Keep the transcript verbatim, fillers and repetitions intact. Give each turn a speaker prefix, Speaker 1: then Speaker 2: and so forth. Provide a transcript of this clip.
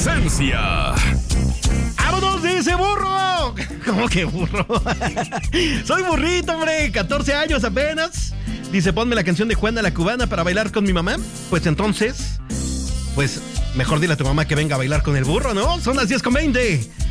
Speaker 1: adolescencia.
Speaker 2: ¡Vámonos de ese burro! ¿Cómo que burro? Soy burrito, hombre, catorce años apenas. Dice, ponme la canción de Juana la Cubana para bailar con mi mamá. Pues entonces, pues mejor dile a tu mamá que venga a bailar con el burro, ¿no? Son las diez con veinte.